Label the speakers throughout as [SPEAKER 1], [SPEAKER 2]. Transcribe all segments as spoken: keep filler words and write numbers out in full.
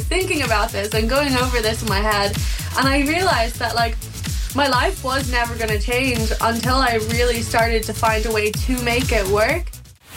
[SPEAKER 1] was thinking about this and going over this in my head, and I realised that, like, my life was never going to change until I really started to find a way to make it work.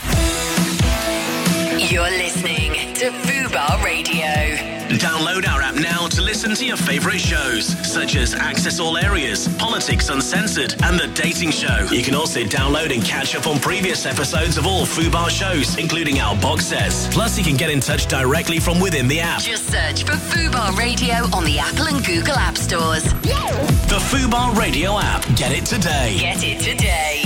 [SPEAKER 2] You're listening to Fubar Radio.
[SPEAKER 3] Download our app now to listen to your favourite shows, such as Access All Areas, Politics Uncensored, and The Dating Show. You can also download and catch up on previous episodes of all Fubar shows, including our box sets. Plus, you can get in touch directly from within the app.
[SPEAKER 2] Just search for Fubar Radio on the Apple and Google App Stores.
[SPEAKER 3] The Fubar Radio app. Get it today.
[SPEAKER 2] Get it today.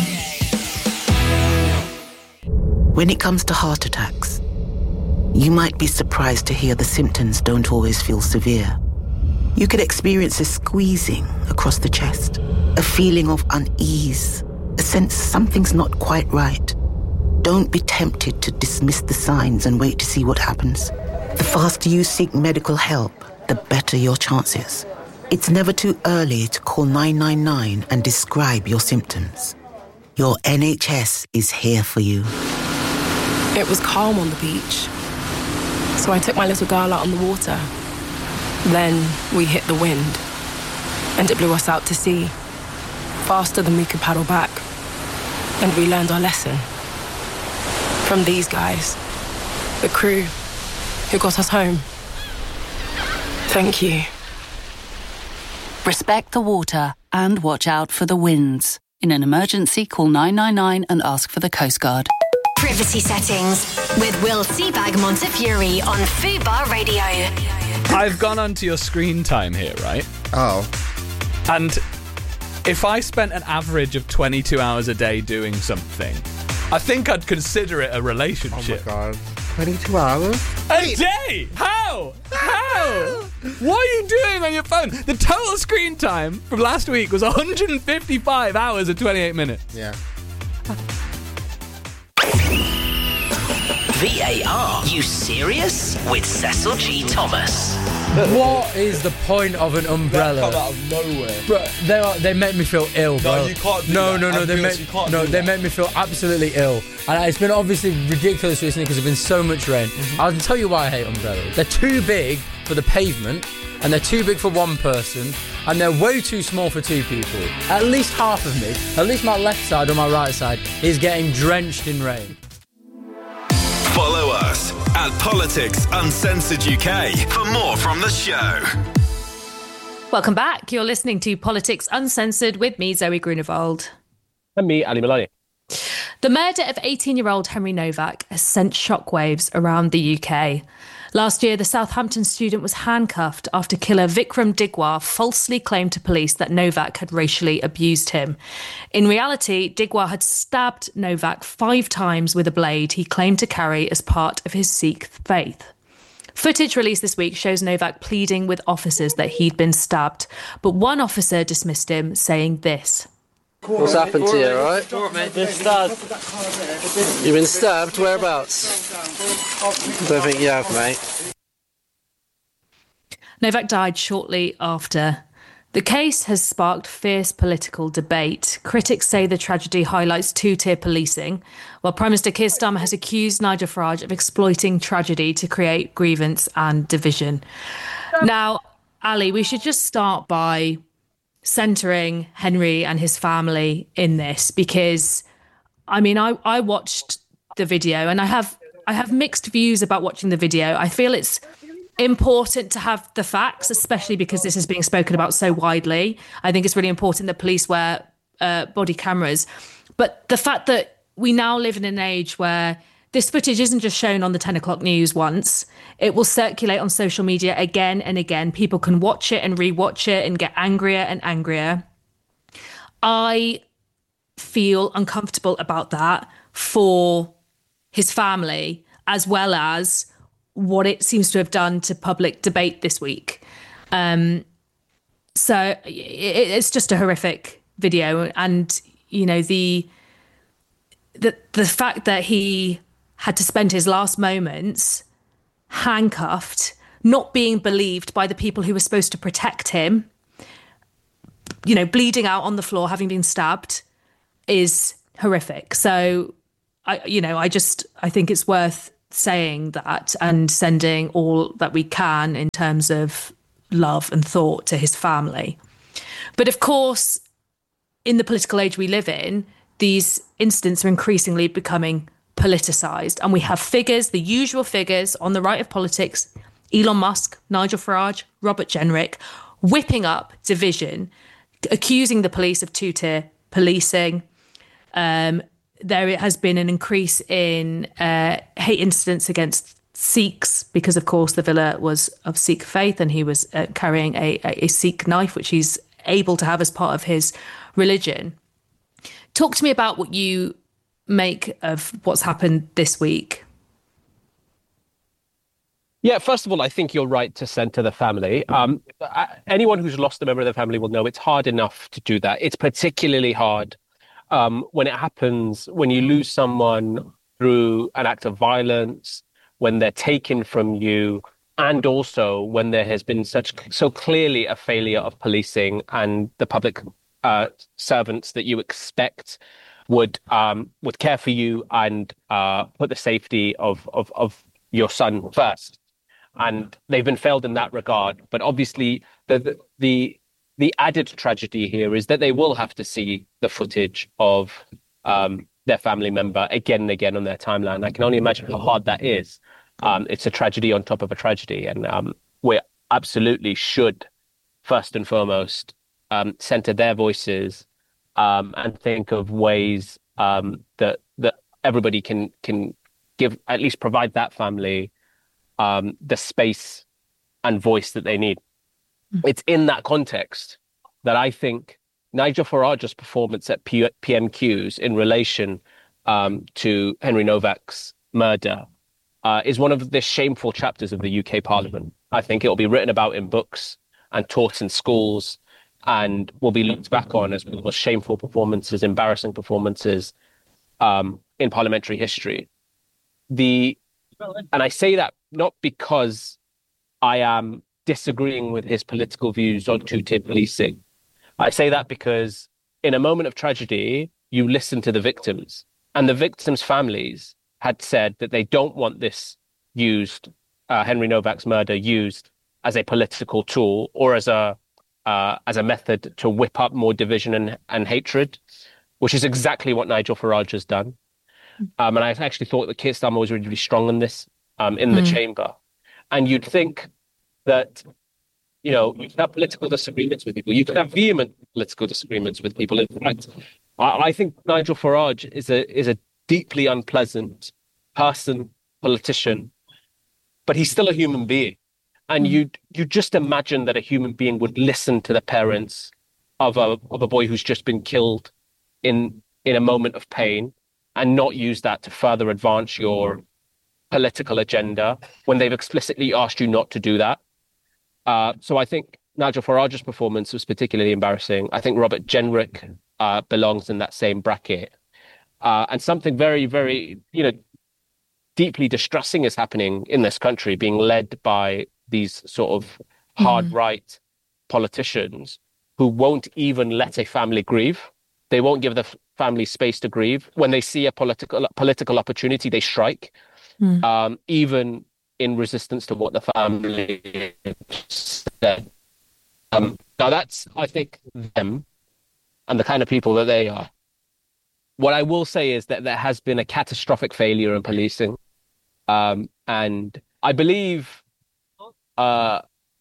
[SPEAKER 4] When it comes to heart attacks, you might be surprised to hear the symptoms don't always feel severe. You could experience a squeezing across the chest, a feeling of unease, a sense something's not quite right. Don't be tempted to dismiss the signs and wait to see what happens. The faster you seek medical help, the better your chances. It's never too early to call nine nine nine and describe your symptoms. Your N H S is here for you.
[SPEAKER 5] It was calm on the beach, so I took my little girl out on the water. Then we hit the wind, and it blew us out to sea, faster than we could paddle back. And we learned our lesson from these guys, the crew who got us home. Thank you.
[SPEAKER 6] Respect the water and watch out for the winds. In an emergency, call nine nine nine and ask for the Coast Guard.
[SPEAKER 2] Privacy settings with Will Seabag Montefiore on Fubar Radio.
[SPEAKER 7] I've gone onto your screen time here, right?
[SPEAKER 8] Oh.
[SPEAKER 7] And if I spent an average of twenty-two hours a day doing something, I think I'd consider it a relationship.
[SPEAKER 8] Oh my God. twenty-two hours?
[SPEAKER 7] A day? How? How? What are you doing on your phone? The total screen time from last week was one hundred fifty-five hours and twenty-eight minutes.
[SPEAKER 8] Yeah.
[SPEAKER 3] V A R, you serious? With Cecil G. Thomas.
[SPEAKER 9] What is the point of an umbrella?
[SPEAKER 10] They come out of nowhere.
[SPEAKER 9] Bro, they are, they make me feel ill, bro.
[SPEAKER 10] No, you can't do
[SPEAKER 9] no,
[SPEAKER 10] that.
[SPEAKER 9] No, no, no. They make, no, they make me feel absolutely ill. And it's been obviously ridiculous recently because there's been so much rain. Mm-hmm. I'll tell you why I hate umbrellas. They're too big for the pavement, and they're too big for one person, and they're way too small for two people. At least half of me, at least my left side or my right side, is getting drenched in rain.
[SPEAKER 11] Follow us at Politics Uncensored U K for more from the show.
[SPEAKER 12] Welcome back. You're listening to Politics Uncensored with me, Zoe Grunewald.
[SPEAKER 10] And me, Ali Maloney.
[SPEAKER 12] The murder of eighteen-year-old Henry Novak has sent shockwaves around the U K. Last year, the Southampton student was handcuffed after killer Vikram Digwar falsely claimed to police that Novak had racially abused him. In reality, Digwar had stabbed Novak five times with a blade he claimed to carry as part of his Sikh faith. Footage released this week shows Novak pleading with officers that he'd been stabbed, but one officer dismissed him, saying this.
[SPEAKER 13] What's happened to you, alright? Been stabbed. You've been stabbed? Whereabouts? Don't think you have, mate.
[SPEAKER 12] Novak died shortly after. The case has sparked fierce political debate. Critics say the tragedy highlights two-tier policing, while Prime Minister Keir Starmer has accused Nigel Farage of exploiting tragedy to create grievance and division. Now, Ali, we should just start by centering Henry and his family in this, because I mean I, I watched the video and I have I have mixed views about watching the video. I feel it's important to have the facts, especially because this is being spoken about so widely. I think it's really important that police wear uh, body cameras. But the fact that we now live in an age where this footage isn't just shown on the ten o'clock news once. It will circulate on social media again and again. People can watch it and rewatch it and get angrier and angrier. I feel uncomfortable about that for his family, as well as what it seems to have done to public debate this week. Um, so it, it's just a horrific video. And, you know, the the the fact that he had to spend his last moments handcuffed, not being believed by the people who were supposed to protect him, you know, bleeding out on the floor, having been stabbed, is horrific. So, I, you know, I just, I think it's worth saying that and sending all that we can in terms of love and thought to his family. But of course, in the political age we live in, these incidents are increasingly becoming politicised. And we have figures, the usual figures on the right of politics, Elon Musk, Nigel Farage, Robert Jenrick, whipping up division, accusing the police of two-tier policing. Um, there has been an increase in uh, hate incidents against Sikhs because, of course, the villa was of Sikh faith and he was uh, carrying a, a Sikh knife, which he's able to have as part of his religion. Talk to me about what you make of what's happened this week.
[SPEAKER 10] Yeah, first of all, I think you're right to centre the family. Um, anyone who's lost a member of their family will know it's hard enough to do that. It's particularly hard um, when it happens, when you lose someone through an act of violence, when they're taken from you, and also when there has been such so clearly a failure of policing and the public uh, servants that you expect would um, would care for you and uh, put the safety of, of of your son first. And they've been failed in that regard. But obviously, the the the added tragedy here is that they will have to see the footage of um, their family member again and again on their timeline. I can only imagine how hard that is. Um, it's a tragedy on top of a tragedy, and um, we absolutely should, first and foremost, um, centre their voices um, and think of ways um, that that everybody can can give, at least provide that family um, the space and voice that they need. Mm-hmm. It's in that context that I think Nigel Farage's performance at P- PMQs in relation um, to Henry Novak's murder Uh, is one of the shameful chapters of the U K Parliament. I think it will be written about in books and taught in schools and will be looked back on as one of the most shameful performances, embarrassing performances um, in parliamentary history. The and I say that not because I am disagreeing with his political views on two-tier policing. I say that because in a moment of tragedy, you listen to the victims, and the victims' families had said that they don't want this used, uh, Henry Novak's murder used as a political tool or as a uh, as a method to whip up more division and, and hatred, which is exactly what Nigel Farage has done. Um, and I actually thought that Keir Starmer was really, really strong on this um, in the mm. chamber. And you'd think that, you know, you can have political disagreements with people. You can have vehement political disagreements with people. In fact, I, I think Nigel Farage is a is a deeply unpleasant person, politician, but he's still a human being. And you you just imagine that a human being would listen to the parents of a of a boy who's just been killed in in a moment of pain and not use that to further advance your political agenda when they've explicitly asked you not to do that. Uh, so I think Nigel Farage's performance was particularly embarrassing. I think Robert Jenrick uh, belongs in that same bracket. Uh, and something very, very, you know, deeply distressing is happening in this country, being led by these sort of hard mm. right politicians who won't even let a family grieve. They won't give the f- family space to grieve. When they see a political political opportunity, they strike, mm. um, even in resistance to what the family said. Um, now that's, I think, them and the kind of people that they are. What I will say is that there has been a catastrophic failure in policing. Um, and I believe uh,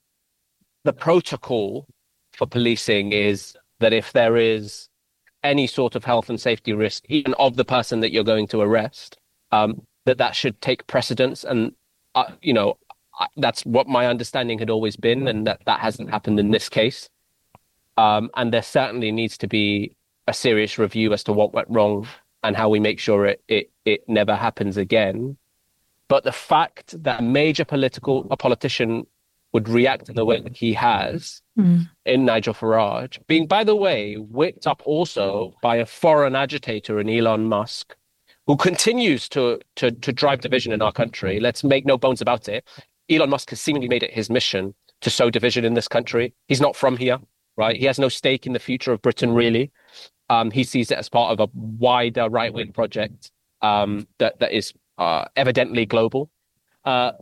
[SPEAKER 10] the protocol for policing is that if there is any sort of health and safety risk, even of the person that you're going to arrest, um, that that should take precedence. And, uh, you know, I, that's what my understanding had always been, and that that hasn't happened in this case. Um, and there certainly needs to be a serious review as to what went wrong and how we make sure it it, it never happens again. But the fact that a major political a politician would react in the way that he has mm. in Nigel Farage, being, by the way, whipped up also by a foreign agitator in Elon Musk, who continues to to to drive division in our country. Let's make no bones about it. Elon Musk has seemingly made it his mission to sow division in this country. He's not from here, right? He has no stake in the future of Britain, really. Um, he sees it as part of a wider right-wing project um, that that is uh, evidently global. Uh,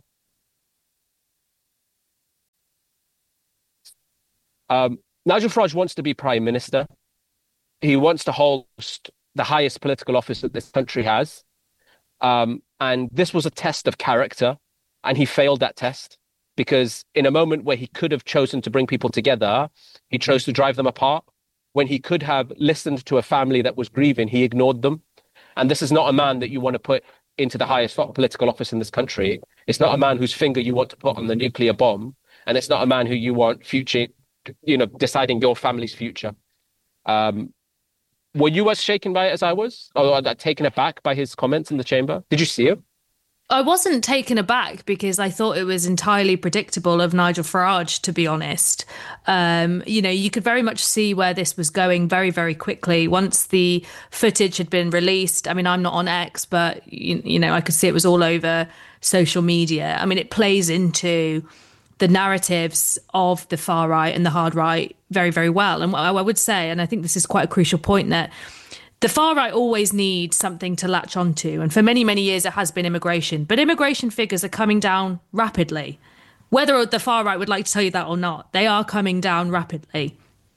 [SPEAKER 10] um, Nigel Farage wants to be prime minister. He wants to host the highest political office that this country has. Um, and this was a test of character, and he failed that test because in a moment where he could have chosen to bring people together, he chose to drive them apart. When he could have listened to a family that was grieving, he ignored them. And this is not a man that you want to put into the highest political office in this country. It's not a man whose finger you want to put on the nuclear bomb. And it's not a man who you want future, you know, deciding your family's future. Um, were you as shaken by it as I was? Or taken aback by his comments in the chamber? Did you see it?
[SPEAKER 12] I wasn't taken aback because I thought it was entirely predictable of Nigel Farage, to be honest. Um, you know, you could very much see where this was going very, very quickly. Once the footage had been released, I mean, I'm not on X, but, you, you know, I could see it was all over social media. I mean, it plays into the narratives of the far right and the hard right very, very well. And I would say, and I think this is quite a crucial point, that the far right always needs something to latch onto. And for many, many years, it has been immigration. But immigration figures are coming down rapidly. Whether the far right would like to tell you that or not, they are coming down rapidly.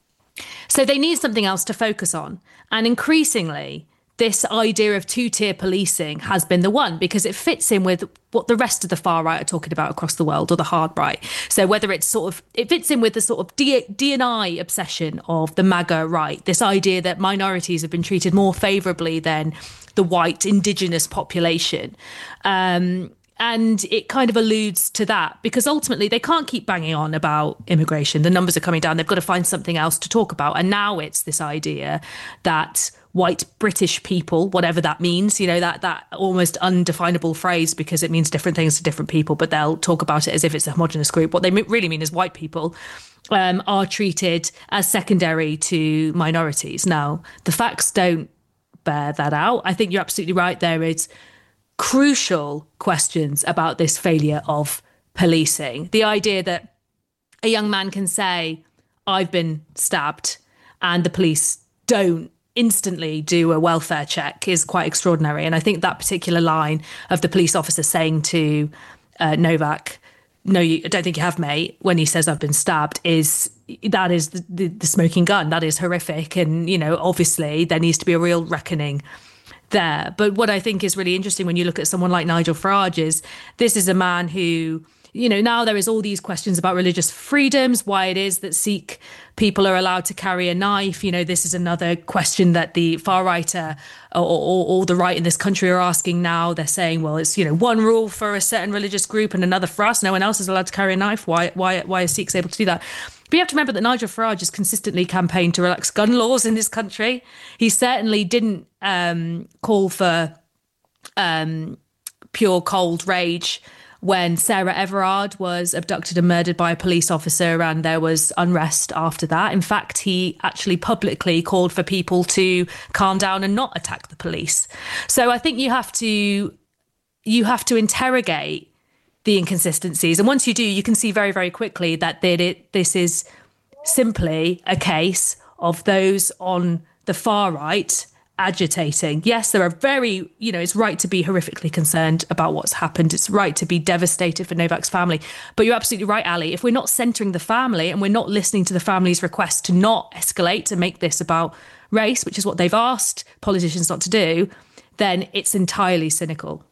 [SPEAKER 12] So they need something else to focus on. And increasingly, this idea of two-tier policing has been the one, because it fits in with what the rest of the far right are talking about across the world, or the hard right. So whether it's sort of, it fits in with the sort of D- D&I obsession of the MAGA right, this idea that minorities have been treated more favourably than the white indigenous population. Um, and it kind of alludes to that, because ultimately they can't keep banging on about immigration. The numbers are coming down. They've got to find something else to talk about. And now it's this idea that white British people, whatever that means, you know, that that almost undefinable phrase, because it means different things to different people, but they'll talk about it as if it's a homogenous group. What they really mean is white people um, are treated as secondary to minorities. Now, the facts don't bear that out. I think you're absolutely right. There is crucial questions about this failure of policing. The idea that a young man can say, I've been stabbed, and the police don't instantly do a welfare check is quite extraordinary. And I think that particular line of the police officer saying to uh, Novak, no, you, I don't think you have, mate, when he says I've been stabbed, is that is the, the, the smoking gun. That is horrific. And, you know, obviously there needs to be a real reckoning there. But what I think is really interesting when you look at someone like Nigel Farage is this is a man who, you know, now there is all these questions about religious freedoms, why it is that Sikh people are allowed to carry a knife. You know, this is another question that the far right uh, or, or, or the right in this country are asking now. They're saying, well, it's, you know, one rule for a certain religious group and another for us. No one else is allowed to carry a knife. Why, why, why are Sikhs able to do that? But you have to remember that Nigel Farage has consistently campaigned to relax gun laws in this country. He certainly didn't um, call for um, pure cold rage when Sarah Everard was abducted and murdered by a police officer, and there was unrest after that. In fact, he actually publicly called for people to calm down and not attack the police. So I think you have to you have to interrogate the inconsistencies. And once you do, you can see very, very quickly that it, this is simply a case of those on the far right agitating. Yes, there are very, you know, it's right to be horrifically concerned about what's happened. It's right to be devastated for Novak's family. But you're absolutely right, Ali. If we're not centering the family and we're not listening to the family's request to not escalate, to make this about race, which is what they've asked politicians not to do, then it's entirely cynical.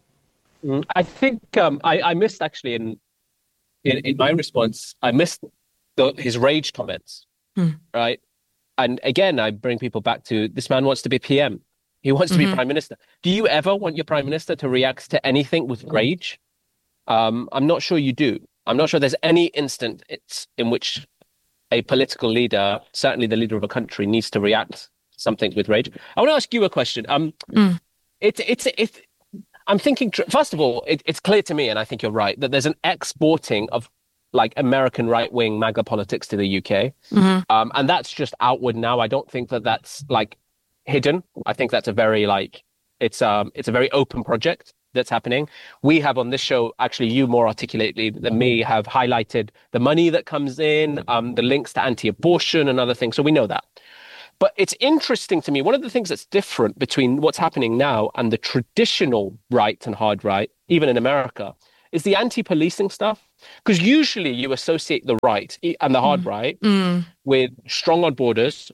[SPEAKER 10] I think um, I, I missed actually in, in in my response, I missed the, his rage comments, mm. right? And again, I bring people back to this man wants to be P M. He wants to mm-hmm. be prime minister. Do you ever want your prime minister to react to anything with rage? Um, I'm not sure you do. I'm not sure there's any instant it's in which a political leader, certainly the leader of a country, needs to react to something with rage. I want to ask you a question. Um, mm. It's it's it's. I'm thinking. First of all, it, it's clear to me, and I think you're right, that there's an exporting of like American right-wing MAGA politics to the U K. Mm-hmm. Um, and that's just outward now. I don't think that that's like hidden. I think that's a very like, it's um, it's a very open project that's happening. We have on this show, actually you more articulately than me, have highlighted the money that comes in, um, the links to anti-abortion and other things. So we know that. But it's interesting to me. One of the things that's different between what's happening now and the traditional right and hard right, even in America, is the anti-policing stuff. Because usually you associate the right and the hard mm. right mm. with strong on borders,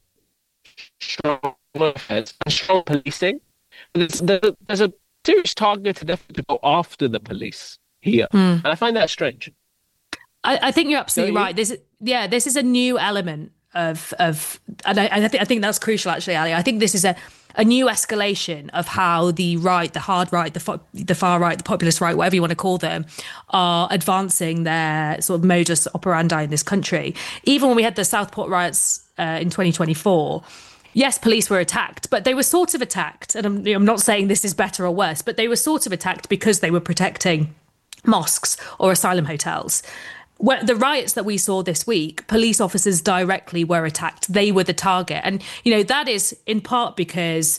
[SPEAKER 10] strong on defense, and strong policing. There's, there's a serious targeted effort to go after the police here. Mm. And I find that strange.
[SPEAKER 12] I, I think you're absolutely you? right. This, yeah, this is a new element of, of and I, I, th- I think that's crucial, actually, Ali. I think this is a, a new escalation of how the right, the hard right, the, fo- the far right, the populist right, whatever you want to call them, are advancing their sort of modus operandi in this country. Even when we had the Southport riots uh, in twenty twenty-four, yes, police were attacked, but they were sort of attacked. And I'm, I'm not saying this is better or worse, but they were sort of attacked because they were protecting mosques or asylum hotels. Where the riots that we saw this week, police officers directly were attacked. They were the target. And, you know, that is in part because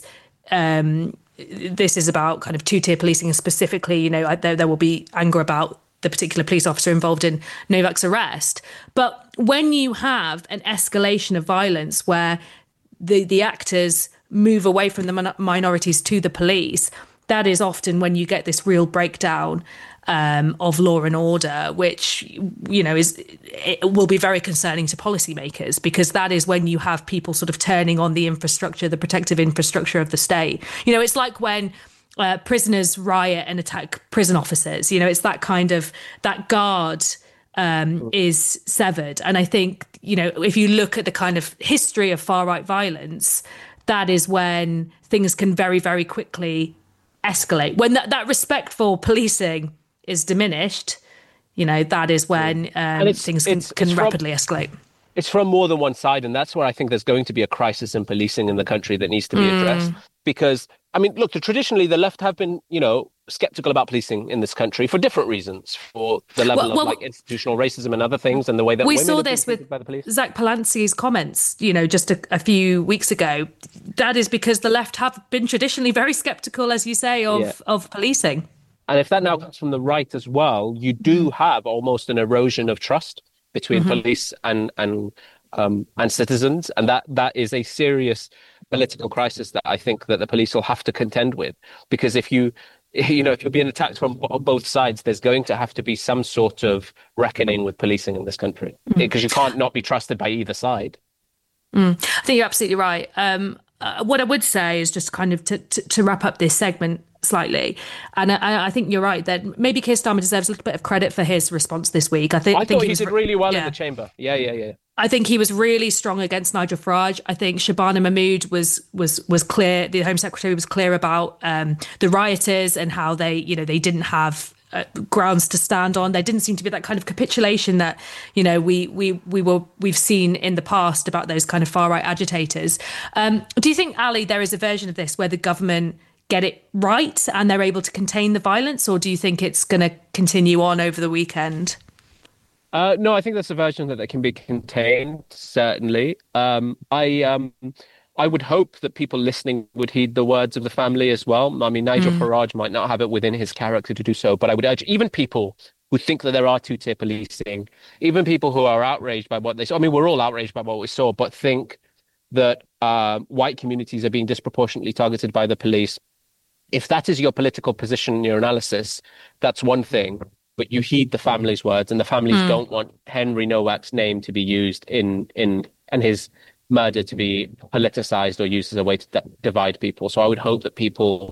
[SPEAKER 12] um, this is about kind of two-tier policing, and specifically, you know, there, there will be anger about the particular police officer involved in Novak's arrest. But when you have an escalation of violence where the, the actors move away from the min- minorities to the police, that is often when you get this real breakdown Um, of law and order, which, you know, is it will be very concerning to policymakers, because that is when you have people sort of turning on the infrastructure, the protective infrastructure of the state. You know, it's like when uh, prisoners riot and attack prison officers. You know, it's that kind of, that guard um, is severed. And I think, you know, if you look at the kind of history of far-right violence, that is when things can very, very quickly escalate. When that, that respect for policing is diminished, you know, that is when um, things can, it's, can it's rapidly from, escalate.
[SPEAKER 10] It's from more than one side, and that's where I think there's going to be a crisis in policing in the country that needs to be mm. addressed. Because, I mean, look, traditionally the left have been, you know, skeptical about policing in this country for different reasons, for the level well, of well, like institutional racism and other things, and the way that
[SPEAKER 12] we
[SPEAKER 10] women
[SPEAKER 12] saw this with Zach Palancy's comments, you know, just a, a few weeks ago. That is because the left have been traditionally very skeptical, as you say, of yeah. of policing.
[SPEAKER 10] And if that now comes from the right as well, you do have almost an erosion of trust between mm-hmm. police and and um, and citizens, and that that is a serious political crisis that I think that the police will have to contend with. Because if you you know if you're being attacked from both sides, there's going to have to be some sort of reckoning with policing in this country, mm-hmm. because you can't not be trusted by either side.
[SPEAKER 12] Mm. I think you're absolutely right. Um, uh, what I would say is just kind of to, to, to wrap up this segment slightly, and I, I think you're right that maybe Keir Starmer deserves a little bit of credit for his response this week. I, th-
[SPEAKER 10] I,
[SPEAKER 12] I think
[SPEAKER 10] thought
[SPEAKER 12] he,
[SPEAKER 10] he did
[SPEAKER 12] re-
[SPEAKER 10] really well
[SPEAKER 12] yeah.
[SPEAKER 10] in the chamber. Yeah, yeah, yeah.
[SPEAKER 12] I think he was really strong against Nigel Farage. I think Shabana Mahmood was was was clear. The Home Secretary was clear about um, the rioters and how they, you know, they didn't have uh, grounds to stand on. There didn't seem to be that kind of capitulation that, you know, we we we were we've seen in the past about those kind of far right agitators. Um, do you think, Ali, there is a version of this where the government get it right and they're able to contain the violence, or do you think it's going to continue on over the weekend?
[SPEAKER 10] Uh, no, I think that's a version that, that can be contained, certainly. Um, I um, I would hope that people listening would heed the words of the family as well. I mean, Nigel mm. Farage might not have it within his character to do so, but I would urge even people who think that there are two-tier policing, even people who are outraged by what they saw. I mean, we're all outraged by what we saw, but think that uh, white communities are being disproportionately targeted by the police. If that is your political position, your analysis, that's one thing. But you heed the family's words, and the families mm. don't want Henry Nowak's name to be used in in and his murder to be politicized or used as a way to d- divide people. So I would hope that people,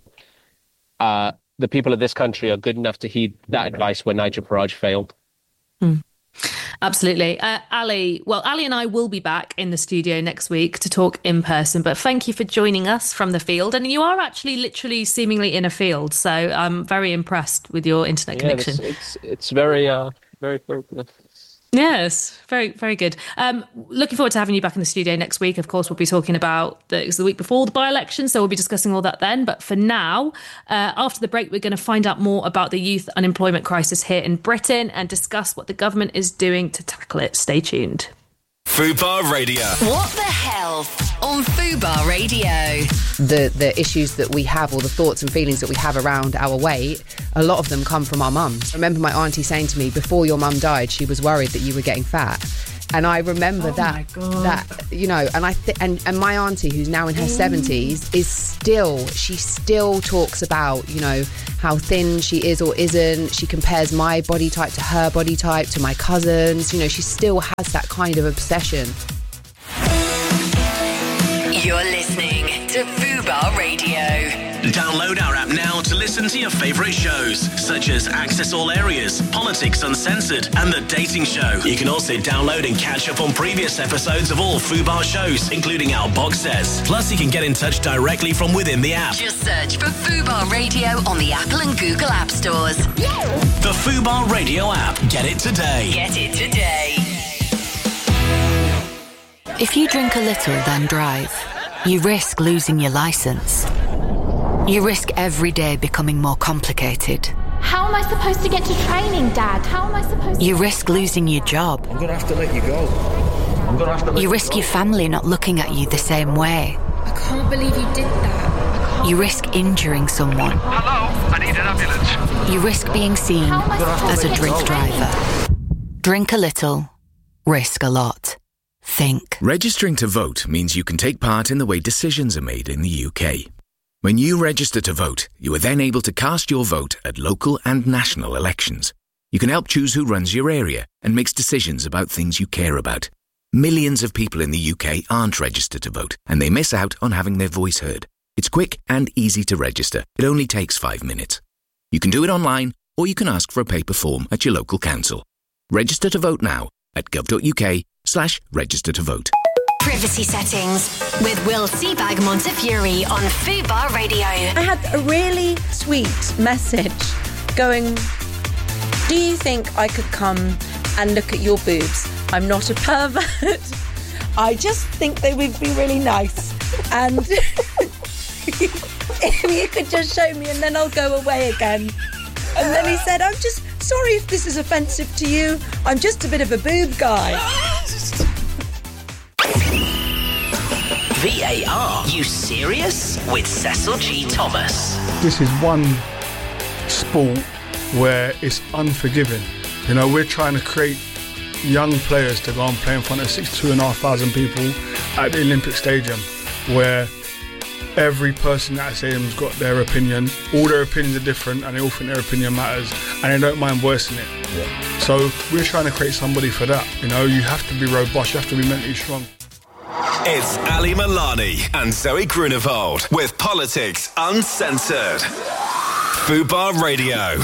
[SPEAKER 10] uh, the people of this country, are good enough to heed that advice when Nigel Farage failed.
[SPEAKER 12] Mm. Absolutely. Uh, Ali, well, Ali and I will be back in the studio next week to talk in person, but thank you for joining us from the field. And you are actually literally seemingly in a field, so I'm very impressed with your internet
[SPEAKER 10] yeah,
[SPEAKER 12] connection.
[SPEAKER 10] It's, it's, it's very, uh, very, very good.
[SPEAKER 12] Yes, very, very good. Um, looking forward to having you back in the studio next week. Of course, we'll be talking about the, it's the week before the by-election, so we'll be discussing all that then. But for now, uh, after the break, we're going to find out more about the youth unemployment crisis here in Britain and discuss what the government is doing to tackle it. Stay tuned.
[SPEAKER 11] Fubar Radio.
[SPEAKER 2] What the health on Fubar Radio.
[SPEAKER 14] The the issues that we have, or the thoughts and feelings that we have around our weight, a lot of them come from our mums. I remember my auntie saying to me, before your mum died, she was worried that you were getting fat. And I remember
[SPEAKER 12] Oh
[SPEAKER 14] that,
[SPEAKER 12] my God.
[SPEAKER 14] that you know, and I th- and and my auntie, who's now in her seventies, is still she still talks about, you know, how thin she is or isn't. She compares my body type to her body type, to my cousins. You know, she still has that kind of obsession.
[SPEAKER 2] You're listening to Fubar Radio.
[SPEAKER 3] Download our app now to listen to your favourite shows, such as Access All Areas, Politics Uncensored, and The Dating Show. You can also download and catch up on previous episodes of all Fubar shows, including our box sets. Plus, you can get in touch directly from within the app.
[SPEAKER 2] Just search for Fubar Radio on the Apple and Google App Stores.
[SPEAKER 3] The Fubar Radio app. Get it today.
[SPEAKER 2] Get it today.
[SPEAKER 15] If you drink a little, then drive, you risk losing your licence. You risk every day becoming more complicated.
[SPEAKER 16] How am I supposed to get to training, Dad? How am I supposed to...
[SPEAKER 15] You risk losing your job.
[SPEAKER 17] I'm going to have to let you go. I'm going to have to let
[SPEAKER 15] You
[SPEAKER 17] you
[SPEAKER 15] risk
[SPEAKER 17] go.
[SPEAKER 15] your family not looking at you the same way.
[SPEAKER 16] I can't believe you did that.
[SPEAKER 15] You risk injuring someone.
[SPEAKER 17] Hello, I need an ambulance.
[SPEAKER 15] You risk being seen as a drink driver. Drink a little, risk a lot. Think.
[SPEAKER 18] Registering to vote means you can take part in the way decisions are made in the U K. When you register to vote, you are then able to cast your vote at local and national elections. You can help choose who runs your area and makes decisions about things you care about. Millions of people in the U K aren't registered to vote, and they miss out on having their voice heard. It's quick and easy to register. It only takes five minutes. You can do it online, or you can ask for a paper form at your local council. Register to vote now at gov.uk slash register to vote.
[SPEAKER 2] Privacy settings with Will Seabag Montefiore on Fubar Radio.
[SPEAKER 19] I had a really sweet message going, do you think I could come and look at your boobs? I'm not a pervert. I just think they would be really nice. And if you could just show me and then I'll go away again. And then he said, I'm just sorry if this is offensive to you. I'm just a bit of a boob guy.
[SPEAKER 3] V A R, you serious? With Cecil G. Thomas.
[SPEAKER 20] This is one sport where it's unforgiving. You know, we're trying to create young players to go and play in front of sixty-two and a half thousand people at the Olympic Stadium, where every person at that stadium's got their opinion. All their opinions are different, and they all think their opinion matters, and they don't mind voicing it. Yeah. So we're trying to create somebody for that. You know, you have to be robust, you have to be mentally strong.
[SPEAKER 11] It's Ali Milani and Zoe Grunewald with Politics Uncensored. Fubar Radio.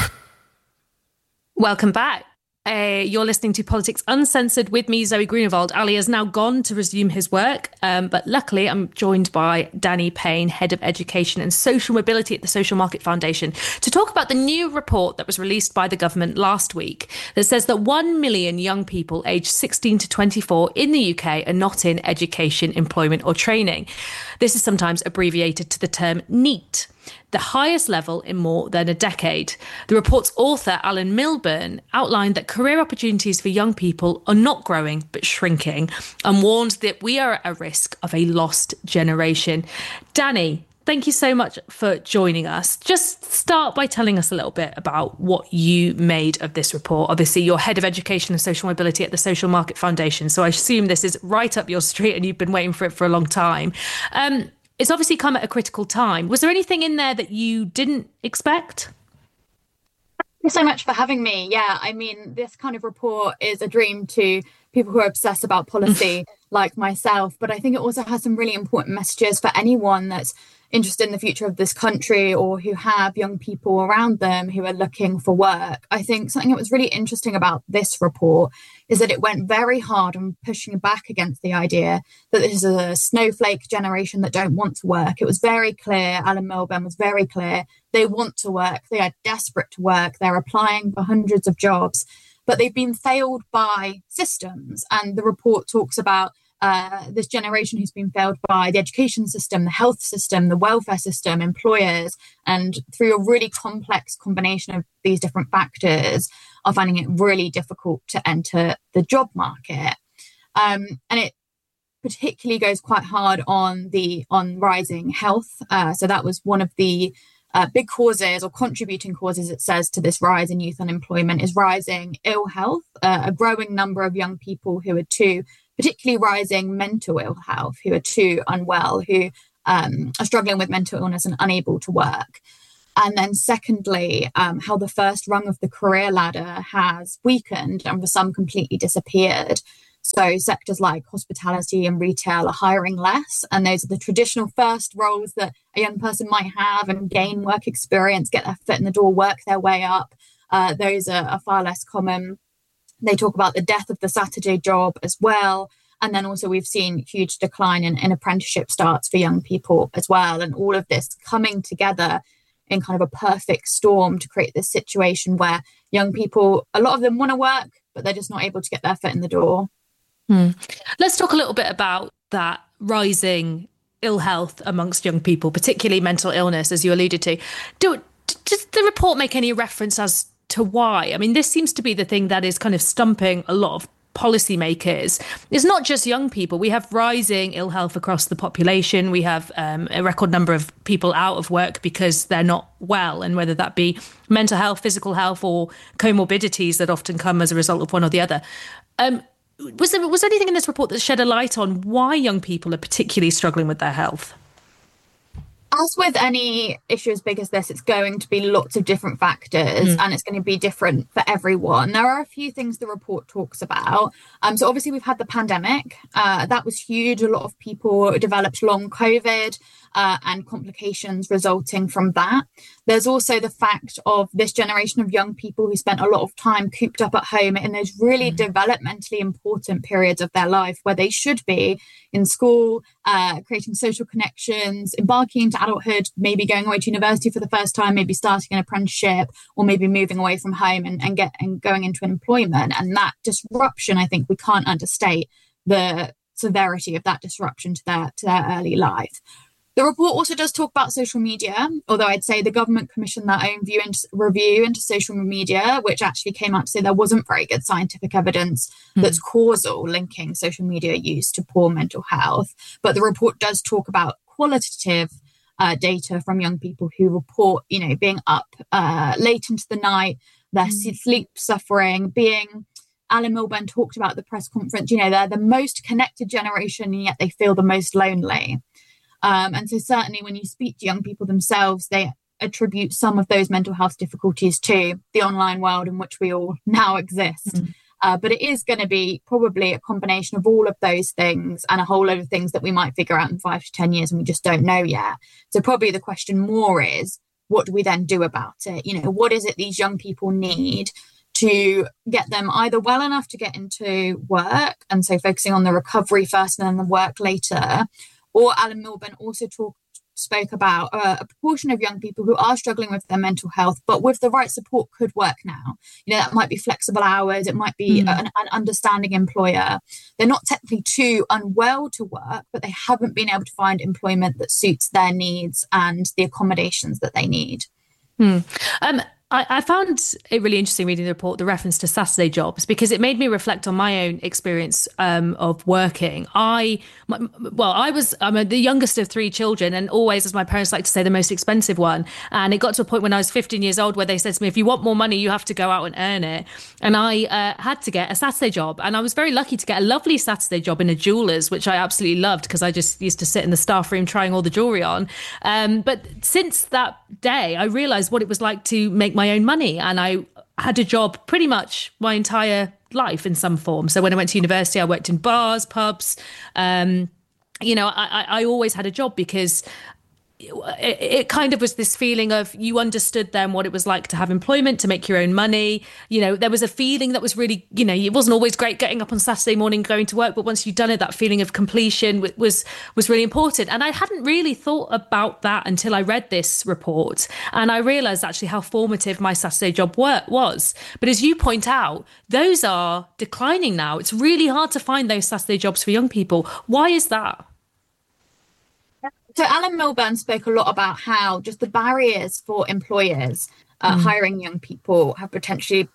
[SPEAKER 12] Welcome back. Uh, you're listening to Politics Uncensored with me, Zoe Grunewald. Ali has now gone to resume his work, um, but luckily I'm joined by Danny Payne, Head of Education and Social Mobility at the Social Market Foundation, to talk about the new report that was released by the government last week that says that one million young people aged sixteen to twenty-four in the U K are not in education, employment or training. This is sometimes abbreviated to the term NEET, the highest level in more than a decade. The report's author, Alan Milburn, outlined that career opportunities for young people are not growing but shrinking, and warned that we are at a risk of a lost generation. Danny, thank you so much for joining us. Just start by telling us a little bit about what you made of this report. Obviously, you're Head of Education and Social Mobility at the Social Market Foundation, so I assume this is right up your street and you've been waiting for it for a long time. Um, It's obviously come at a critical time. Was there anything in there that you didn't expect?
[SPEAKER 21] Thank you so much for having me. Yeah, I mean, this kind of report is a dream to people who are obsessed about policy like myself. But I think it also has some really important messages for anyone that's interested in the future of this country or who have young people around them who are looking for work. I think something that was really interesting about this report is that it went very hard on pushing back against the idea that this is a snowflake generation that don't want to work. It was very clear, Alan Milburn was very clear, they want to work, they are desperate to work, they're applying for hundreds of jobs, but they've been failed by systems. And the report talks about Uh, this generation who's been failed by the education system, the health system, the welfare system, employers, and through a really complex combination of these different factors are finding it really difficult to enter the job market. Um, and it particularly goes quite hard on the on rising health. Uh, so that was one of the uh, big causes or contributing causes, it says, to this rise in youth unemployment is rising ill health, uh, a growing number of young people who are too, particularly rising mental ill health, who are too unwell, who um, are struggling with mental illness and unable to work. And then secondly, um, how the first rung of the career ladder has weakened and for some completely disappeared. So sectors like hospitality and retail are hiring less, and those are the traditional first roles that a young person might have and gain work experience, get their foot in the door, work their way up. Uh, those are, are far less common. They talk about the death of the Saturday job as well. And then also we've seen huge decline in, in apprenticeship starts for young people as well. And all of this coming together in kind of a perfect storm to create this situation where young people, a lot of them want to work, but they're just not able to get their foot in the door.
[SPEAKER 12] Hmm. Let's talk a little bit about that rising ill health amongst young people, particularly mental illness, as you alluded to. Do, does the report make any reference as to why? I mean, this seems to be the thing that is kind of stumping a lot of policymakers. It's not just young people. We have rising ill health across the population. We have um, a record number of people out of work because they're not well, and whether that be mental health, physical health, or comorbidities that often come as a result of one or the other. Um, was there, was there anything in this report that shed a light on why young people are particularly struggling with their health?
[SPEAKER 21] As with any issue as big as this, it's going to be lots of different factors mm. and it's going to be different for everyone. There are a few things the report talks about. Um, so obviously we've had the pandemic. Uh, that was huge. A lot of people developed long COVID uh, and complications resulting from that. There's also the fact of this generation of young people who spent a lot of time cooped up at home in those really mm. developmentally important periods of their life where they should be in school, uh, creating social connections, embarking into adulthood, maybe going away to university for the first time, maybe starting an apprenticeship, or maybe moving away from home and, and get and going into employment. And that disruption, I think we can't understate the severity of that disruption to their to their early life. The report also does talk about social media, although I'd say the government commissioned their own view into, review into social media, which actually came out to say there wasn't very good scientific evidence mm. that's causal linking social media use to poor mental health. But the report does talk about qualitative uh, data from young people who report, you know, being up uh, late into the night, their mm. sleep suffering, being... Alan Milburn talked about at the press conference, you know, they're the most connected generation and yet they feel the most lonely. Um, and so certainly when you speak to young people themselves, they attribute some of those mental health difficulties to the online world in which we all now exist. Mm. Uh, but it is going to be probably a combination of all of those things and a whole load of things that we might figure out in five to ten years and we just don't know yet. So probably the question more is, what do we then do about it? You know, what is it these young people need to get them either well enough to get into work, and so focusing on the recovery first and then the work later? Or Alan Milburn also talked, spoke about uh, a proportion of young people who are struggling with their mental health, but with the right support could work now. You know, that might be flexible hours, it might be mm. an, an understanding employer. They're not technically too unwell to work, but they haven't been able to find employment that suits their needs and the accommodations that they need.
[SPEAKER 12] Mm. Um, I, I found it really interesting reading the report, the reference to Saturday jobs, because it made me reflect on my own experience um, of working. I, my, well, I was, I'm a, the youngest of three children, and always, as my parents like to say, the most expensive one. And it got to a point when I was fifteen years old where they said to me, if you want more money, you have to go out and earn it. And I uh, had to get a Saturday job. And I was very lucky to get a lovely Saturday job in a jeweller's, which I absolutely loved because I just used to sit in the staff room trying all the jewellery on. Um, but since that day, I realised what it was like to make my my own money, and I had a job pretty much my entire life in some form. So when I went to university, I worked in bars, pubs. Um, you know, I, I always had a job because it, it kind of was this feeling of you understood then what it was like to have employment, to make your own money. You know, there was a feeling that was really, you know, it wasn't always great getting up on Saturday morning, going to work, but once you'd done it, that feeling of completion was was really important. And I hadn't really thought about that until I read this report, and I realised actually how formative my Saturday job work was. But as you point out, those are declining now. It's really hard to find those Saturday jobs for young people. Why is that?
[SPEAKER 21] So Alan Milburn spoke a lot about how just the barriers for employers uh, mm. hiring young people have potentially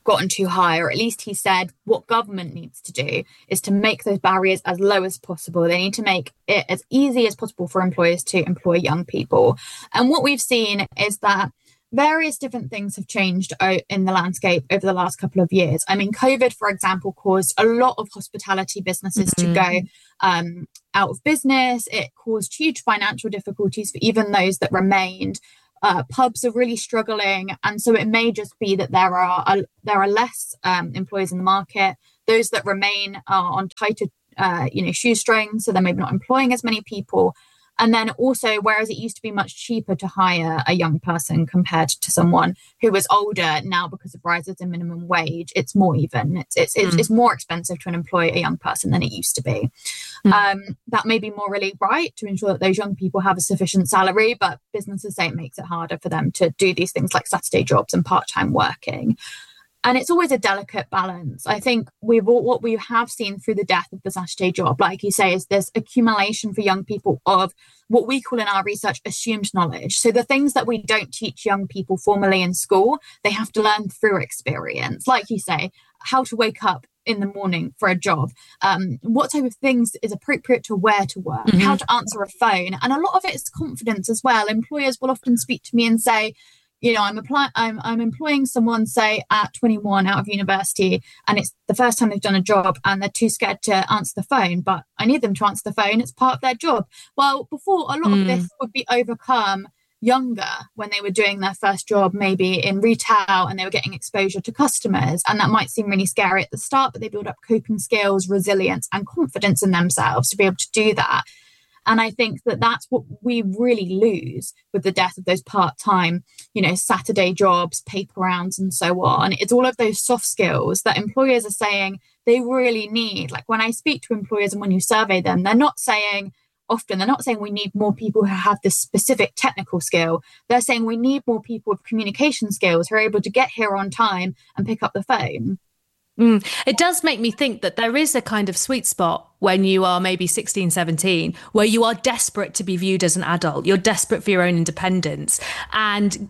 [SPEAKER 21] gotten too high, or at least he said what government needs to do is to make those barriers as low as possible. They need to make it as easy as possible for employers to employ young people. And what we've seen is that various different things have changed in the landscape over the last couple of years. I mean, COVID, for example, caused a lot of hospitality businesses mm-hmm. to go um, out of business. It caused huge financial difficulties for even those that remained. Uh, pubs are really struggling, and so it may just be that there are uh, there are less um, employees in the market. Those that remain are on tighter, uh, you know, shoestrings, so they're maybe not employing as many people. And then also, whereas it used to be much cheaper to hire a young person compared to someone who was older, now because of rises in minimum wage, it's more even. It's it's, mm. it's more expensive to employ a young person than it used to be. Mm. Um, that may be morally right to ensure that those young people have a sufficient salary, but businesses say it makes it harder for them to do these things like Saturday jobs and part-time working. And it's always a delicate balance. I think we've all, what we have seen through the death of the Saturday job, like you say, is this accumulation for young people of what we call in our research assumed knowledge. So the things that we don't teach young people formally in school, they have to learn through experience. Like you say, how to wake up in the morning for a job, um, what type of things is appropriate to wear to work, mm-hmm. how to answer a phone. And a lot of it is confidence as well. Employers will often speak to me and say, you know, I'm applying, I'm, I'm employing someone, say, at twenty-one out of university, and it's the first time they've done a job and they're too scared to answer the phone, but I need them to answer the phone. It's part of their job. Well, before, a lot mm. of this would be overcome younger when they were doing their first job, maybe in retail, and they were getting exposure to customers. And that might seem really scary at the start, but they build up coping skills, resilience, and confidence in themselves to be able to do that. And I think that that's what we really lose with the death of those part-time, you know, Saturday jobs, paper rounds, and so on. It's all of those soft skills that employers are saying they really need. Like when I speak to employers and when you survey them, they're not saying, often they're not saying we need more people who have this specific technical skill. They're saying we need more people with communication skills who are able to get here on time and pick up the phone.
[SPEAKER 12] Mm. It does make me think that there is a kind of sweet spot when you are maybe sixteen, seventeen, where you are desperate to be viewed as an adult. You're desperate for your own independence. And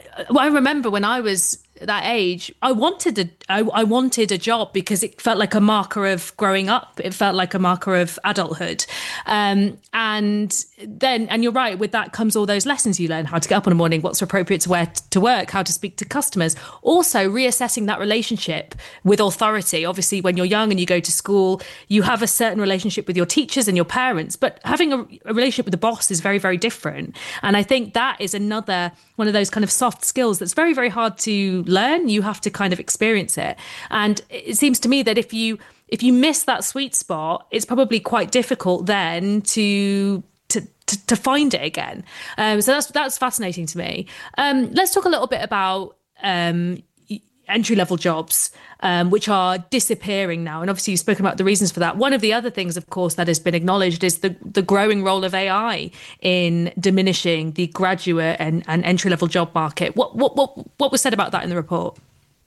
[SPEAKER 12] I remember when I was that age, I wanted a, I, I wanted a job because it felt like a marker of growing up. It felt like a marker of adulthood. Um, and then, and you're right, with that comes all those lessons you learn: how to get up in the morning, what's appropriate to wear to work, how to speak to customers. Also reassessing that relationship with authority. Obviously, when you're young and you go to school, you have a certain relationship with your teachers and your parents, but having a, a relationship with the boss is very, very different. And I think that is another one of those kind of soft skills that's very, very hard to learn. You have to kind of experience it. And it seems to me that if you if you miss that sweet spot, it's probably quite difficult then to to to, to find it again. Um, so that's that's fascinating to me. Um, let's talk a little bit about um, entry-level jobs, um, which are disappearing now. And obviously you've spoken about the reasons for that. One of the other things, of course, that has been acknowledged is the, the growing role of A I in diminishing the graduate and, and entry-level job market. What, what, what, what was said about that in the report?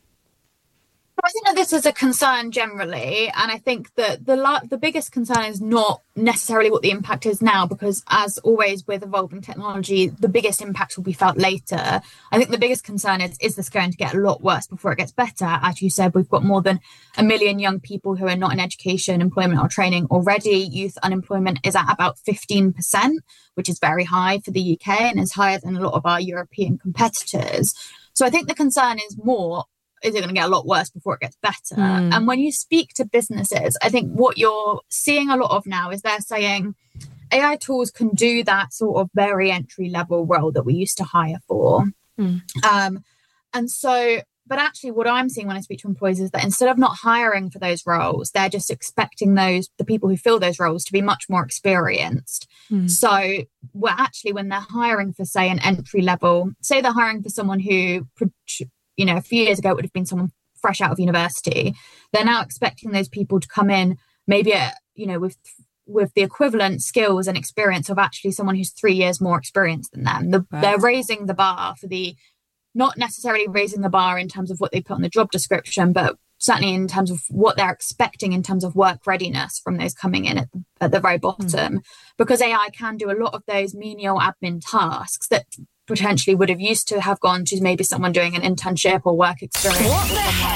[SPEAKER 21] I think that this is a concern generally, and I think that the la- the biggest concern is not necessarily what the impact is now, because as always with evolving technology, the biggest impact will be felt later. I think the biggest concern is, is this going to get a lot worse before it gets better? As you said, we've got more than a million young people who are not in education, employment or training already. Youth unemployment is at about fifteen percent, which is very high for the U K and is higher than a lot of our European competitors. So I think the concern is more, is it going to get a lot worse before it gets better? Mm. And when you speak to businesses, I think what you're seeing a lot of now is they're saying A I tools can do that sort of very entry level role that we used to hire for. Mm. Um, and so, but actually what I'm seeing when I speak to employers is that instead of not hiring for those roles, they're just expecting those, the people who fill those roles to be much more experienced. Mm. So well, actually when they're hiring for, say, an entry level, say they're hiring for someone who, you know, a few years ago, it would have been someone fresh out of university. They're now expecting those people to come in maybe, at, you know, with with the equivalent skills and experience of actually someone who's three years more experienced than them. The, right. They're raising the bar for the, not necessarily raising the bar in terms of what they put on the job description, but certainly in terms of what they're expecting in terms of work readiness from those coming in at the, at the very bottom. Mm. Because A I can do a lot of those menial admin tasks that potentially would have used to have gone to maybe someone doing an internship or work experience.
[SPEAKER 2] What the hell?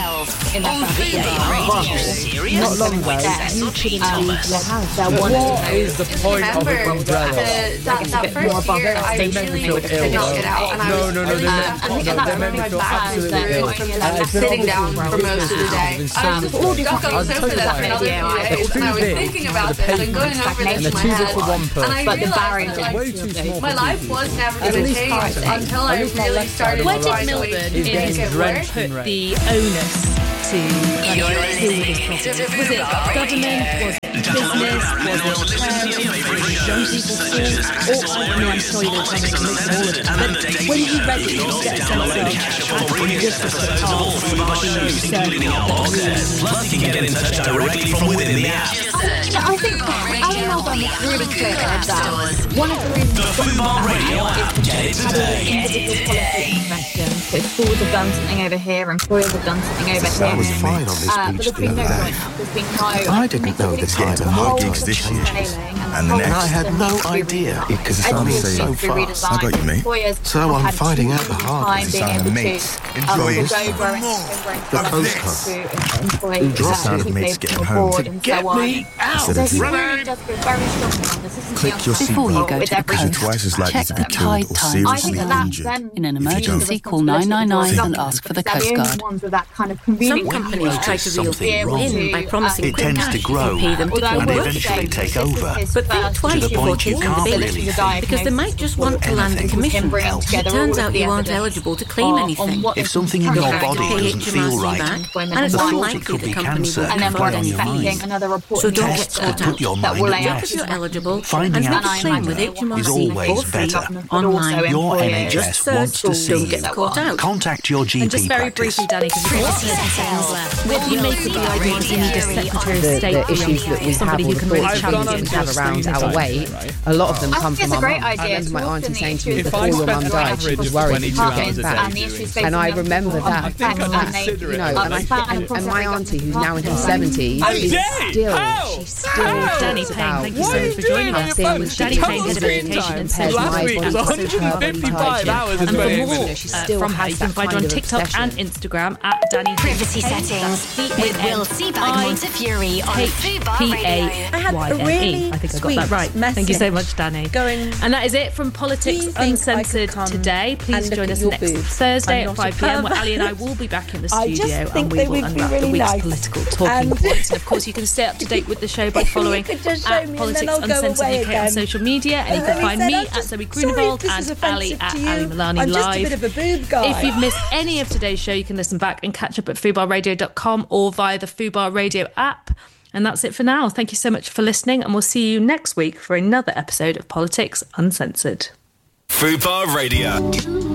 [SPEAKER 21] in their first day.
[SPEAKER 3] Are you serious?
[SPEAKER 9] Not long ago.
[SPEAKER 21] You couldn't leave your house. They're
[SPEAKER 9] What
[SPEAKER 21] wanting
[SPEAKER 9] is the point of an umbrella?
[SPEAKER 21] that, that first year I
[SPEAKER 9] They make me feel ill. No, no, no, they make no, they make me feel absolutely ill. And it's been
[SPEAKER 1] sitting down
[SPEAKER 9] obviously
[SPEAKER 1] for most of the day.
[SPEAKER 9] ridiculous. It's been so
[SPEAKER 1] Um,
[SPEAKER 9] difficult.
[SPEAKER 1] got on
[SPEAKER 9] I'll
[SPEAKER 1] the
[SPEAKER 9] tell
[SPEAKER 1] sofa
[SPEAKER 9] you
[SPEAKER 1] that
[SPEAKER 9] why.
[SPEAKER 1] another few
[SPEAKER 9] It's
[SPEAKER 1] days,
[SPEAKER 9] too
[SPEAKER 1] and I was
[SPEAKER 9] big
[SPEAKER 1] thinking
[SPEAKER 9] for
[SPEAKER 1] about
[SPEAKER 9] the
[SPEAKER 1] this and going
[SPEAKER 9] pavement,
[SPEAKER 1] over
[SPEAKER 9] and
[SPEAKER 1] this
[SPEAKER 9] they're
[SPEAKER 1] in
[SPEAKER 9] too
[SPEAKER 1] my
[SPEAKER 9] big
[SPEAKER 1] head.
[SPEAKER 9] for one
[SPEAKER 1] And
[SPEAKER 9] person.
[SPEAKER 1] I
[SPEAKER 21] But the
[SPEAKER 1] realized
[SPEAKER 21] barrier
[SPEAKER 1] that, like,
[SPEAKER 9] Way too small.
[SPEAKER 1] my life was never
[SPEAKER 21] At
[SPEAKER 1] going to
[SPEAKER 21] least
[SPEAKER 1] change
[SPEAKER 21] part of it.
[SPEAKER 1] until I
[SPEAKER 9] At least my
[SPEAKER 1] really
[SPEAKER 9] left side
[SPEAKER 1] started
[SPEAKER 9] of
[SPEAKER 12] Where
[SPEAKER 9] my
[SPEAKER 1] trying
[SPEAKER 12] did
[SPEAKER 1] to
[SPEAKER 12] Milburn
[SPEAKER 9] is
[SPEAKER 12] in
[SPEAKER 9] getting
[SPEAKER 12] his report
[SPEAKER 9] drenched in
[SPEAKER 12] put
[SPEAKER 9] rain.
[SPEAKER 12] the onus to kind of deal with this problem? Was it government? Was it business? Was it parents? Young people schools? Or, I mean, I'm sure you're trying to mix all of it. But when you read it, you just get a sense of how this is the past
[SPEAKER 3] Plus, you can get in touch directly from within the app.
[SPEAKER 21] I think Alan Melbourne was really clear that one of the reasons
[SPEAKER 3] The Fubar Radio app. Get it today.
[SPEAKER 21] So schools have done something over here, employers have done something over
[SPEAKER 22] That
[SPEAKER 21] here.
[SPEAKER 22] was fine on this
[SPEAKER 21] Uh, but
[SPEAKER 22] beach
[SPEAKER 21] there's
[SPEAKER 22] the
[SPEAKER 21] been no
[SPEAKER 22] other day.
[SPEAKER 21] joint, there's been no.
[SPEAKER 22] I didn't know the time of my gigs this year. And the next. I had no idea. Because it's only so fast. I got you, mate. So I'm finding out the hard way.
[SPEAKER 21] Signing
[SPEAKER 22] mates, employees, the postcard. Just out of mates getting home to get me out.
[SPEAKER 21] So he really does feel very strongly on this. Isn't
[SPEAKER 22] Click your
[SPEAKER 6] Before you
[SPEAKER 22] seatbelt
[SPEAKER 6] go to the
[SPEAKER 22] because you're
[SPEAKER 6] coast,
[SPEAKER 22] twice as likely
[SPEAKER 6] check
[SPEAKER 22] to be
[SPEAKER 6] the
[SPEAKER 22] killed
[SPEAKER 6] tide
[SPEAKER 22] or
[SPEAKER 6] times
[SPEAKER 22] seriously
[SPEAKER 6] of the land.
[SPEAKER 22] injured.
[SPEAKER 6] In an
[SPEAKER 22] if you
[SPEAKER 6] emergency,
[SPEAKER 22] don't.
[SPEAKER 6] call nine nine nine and ask for the Coast Guard.
[SPEAKER 21] Some
[SPEAKER 1] companies try to reel people in by promising
[SPEAKER 22] It tends to grow and eventually take over.
[SPEAKER 1] But think twice
[SPEAKER 22] to the
[SPEAKER 1] before
[SPEAKER 22] point you
[SPEAKER 1] taking the
[SPEAKER 22] can't
[SPEAKER 1] bait,
[SPEAKER 22] really think.
[SPEAKER 1] because they might just want to land a commission. It turns out you aren't eligible to claim anything.
[SPEAKER 22] If something in your body doesn't feel right,
[SPEAKER 1] and it's
[SPEAKER 22] the thought
[SPEAKER 1] unlikely
[SPEAKER 22] it could
[SPEAKER 1] the
[SPEAKER 22] be
[SPEAKER 1] company
[SPEAKER 22] cancer
[SPEAKER 1] will
[SPEAKER 22] can
[SPEAKER 1] afford
[SPEAKER 22] play on your
[SPEAKER 1] anything.
[SPEAKER 22] mind.
[SPEAKER 21] Another report
[SPEAKER 1] So don't get
[SPEAKER 22] Tests
[SPEAKER 1] caught
[SPEAKER 22] to put your
[SPEAKER 1] out.
[SPEAKER 22] mind at
[SPEAKER 1] Check if
[SPEAKER 22] rest.
[SPEAKER 1] you're eligible
[SPEAKER 22] Finding
[SPEAKER 1] and
[SPEAKER 22] out
[SPEAKER 1] make a claim
[SPEAKER 22] sooner
[SPEAKER 1] with H M R
[SPEAKER 22] is
[SPEAKER 1] C
[SPEAKER 22] always
[SPEAKER 1] for free
[SPEAKER 22] better.
[SPEAKER 1] online.
[SPEAKER 22] Your N H
[SPEAKER 1] Just
[SPEAKER 22] S
[SPEAKER 1] search
[SPEAKER 22] wants to see
[SPEAKER 1] Don't Get
[SPEAKER 22] you.
[SPEAKER 1] Caught Out.
[SPEAKER 22] Contact your G P
[SPEAKER 12] And just very
[SPEAKER 22] practice.
[SPEAKER 12] briefly, Danny, because we've got seconds left. What do you make of the idea that you need a Secretary of
[SPEAKER 14] the,
[SPEAKER 12] State
[SPEAKER 14] the
[SPEAKER 12] for
[SPEAKER 14] issues
[SPEAKER 12] young
[SPEAKER 14] that we
[SPEAKER 12] people, somebody
[SPEAKER 14] have,
[SPEAKER 12] who
[SPEAKER 14] all
[SPEAKER 12] can
[SPEAKER 14] the
[SPEAKER 12] really
[SPEAKER 14] thoughts
[SPEAKER 12] challenge
[SPEAKER 14] that
[SPEAKER 12] it?
[SPEAKER 14] we have around our weight, a lot of them
[SPEAKER 21] I
[SPEAKER 14] come
[SPEAKER 21] think
[SPEAKER 14] from
[SPEAKER 21] it's a
[SPEAKER 14] our
[SPEAKER 21] great
[SPEAKER 14] mum. I
[SPEAKER 21] idea.
[SPEAKER 14] remember my
[SPEAKER 21] So
[SPEAKER 14] auntie
[SPEAKER 21] often
[SPEAKER 14] saying to
[SPEAKER 21] the
[SPEAKER 14] me
[SPEAKER 21] issue is
[SPEAKER 14] before
[SPEAKER 21] that
[SPEAKER 14] your mum
[SPEAKER 21] people
[SPEAKER 14] died, she
[SPEAKER 21] have
[SPEAKER 14] was worried
[SPEAKER 21] average
[SPEAKER 14] that
[SPEAKER 21] of
[SPEAKER 14] you
[SPEAKER 21] twenty-two
[SPEAKER 14] were
[SPEAKER 21] hours
[SPEAKER 14] getting
[SPEAKER 21] a
[SPEAKER 14] fat.
[SPEAKER 21] day.
[SPEAKER 14] And I remember that,
[SPEAKER 21] I think I
[SPEAKER 14] that,
[SPEAKER 21] consider
[SPEAKER 14] you
[SPEAKER 21] it.
[SPEAKER 14] know, and, I, and, and my auntie, who's now in her seventies,
[SPEAKER 21] A
[SPEAKER 14] is
[SPEAKER 21] day?
[SPEAKER 14] still,
[SPEAKER 21] How?
[SPEAKER 14] she still
[SPEAKER 21] How?
[SPEAKER 12] Danny
[SPEAKER 14] talks
[SPEAKER 12] Payne,
[SPEAKER 14] about
[SPEAKER 12] thank you so much for joining us.
[SPEAKER 14] things
[SPEAKER 12] Danny
[SPEAKER 14] she
[SPEAKER 12] Payne,
[SPEAKER 14] does
[SPEAKER 12] Head of Education and
[SPEAKER 14] compares
[SPEAKER 12] Social
[SPEAKER 14] my
[SPEAKER 12] Media
[SPEAKER 14] body
[SPEAKER 12] at
[SPEAKER 14] to her body type.
[SPEAKER 12] And for
[SPEAKER 14] And
[SPEAKER 12] more
[SPEAKER 14] more, she
[SPEAKER 12] uh,
[SPEAKER 14] still
[SPEAKER 12] from her,
[SPEAKER 14] has
[SPEAKER 12] you can
[SPEAKER 14] that
[SPEAKER 12] find her on
[SPEAKER 14] kind of
[SPEAKER 12] TikTok
[SPEAKER 14] obsession.
[SPEAKER 12] and Instagram at Danny
[SPEAKER 2] Privacy
[SPEAKER 12] Payne.
[SPEAKER 2] settings
[SPEAKER 12] That's
[SPEAKER 2] with Will Seabag Montefiore on Fubar
[SPEAKER 12] P
[SPEAKER 2] Radio.
[SPEAKER 12] A
[SPEAKER 21] I had a
[SPEAKER 12] Y N E.
[SPEAKER 21] really
[SPEAKER 12] I think I got
[SPEAKER 21] sweet
[SPEAKER 12] that right. Thank you so
[SPEAKER 21] message
[SPEAKER 12] much, Danny.
[SPEAKER 21] going,
[SPEAKER 12] And that is it from Politics
[SPEAKER 21] think I could
[SPEAKER 12] Uncensored
[SPEAKER 21] come
[SPEAKER 12] today. Please
[SPEAKER 21] and
[SPEAKER 12] join
[SPEAKER 21] look
[SPEAKER 12] us
[SPEAKER 21] at your
[SPEAKER 12] next
[SPEAKER 21] boobs?
[SPEAKER 12] Thursday
[SPEAKER 21] I'm
[SPEAKER 12] at
[SPEAKER 21] not a
[SPEAKER 12] five p.m. where
[SPEAKER 21] pervert.
[SPEAKER 12] Ali and I will be back in the
[SPEAKER 21] I just
[SPEAKER 12] studio
[SPEAKER 21] think
[SPEAKER 12] and we
[SPEAKER 21] they
[SPEAKER 12] will
[SPEAKER 21] would be
[SPEAKER 12] unwrap
[SPEAKER 21] really
[SPEAKER 12] the week's
[SPEAKER 21] nice.
[SPEAKER 12] political talking
[SPEAKER 21] And-
[SPEAKER 12] points. And of course, you can stay up to date with the show by following
[SPEAKER 21] could just show
[SPEAKER 12] at
[SPEAKER 21] me and
[SPEAKER 12] Politics
[SPEAKER 21] then I'll go
[SPEAKER 12] Uncensored
[SPEAKER 21] away
[SPEAKER 12] U K on
[SPEAKER 21] again.
[SPEAKER 12] social media. And you
[SPEAKER 21] And
[SPEAKER 12] can
[SPEAKER 21] he
[SPEAKER 12] find
[SPEAKER 21] said,
[SPEAKER 12] me
[SPEAKER 21] "I'm
[SPEAKER 12] at
[SPEAKER 21] just
[SPEAKER 12] Zoe
[SPEAKER 21] sorry if
[SPEAKER 12] Grunewald
[SPEAKER 21] this is
[SPEAKER 12] and Ali
[SPEAKER 21] offensive
[SPEAKER 12] at
[SPEAKER 21] to you.
[SPEAKER 12] Ali Milani
[SPEAKER 21] I'm just a
[SPEAKER 12] Live.
[SPEAKER 21] bit of a boob guy."
[SPEAKER 12] If you've missed any of today's show, you can listen back and catch up at fubar radio dot com or via the Fubar Radio app. And that's it for now. Thank you so much for listening, and we'll see you next week for another episode of Politics Uncensored.
[SPEAKER 11] Fubar Radio.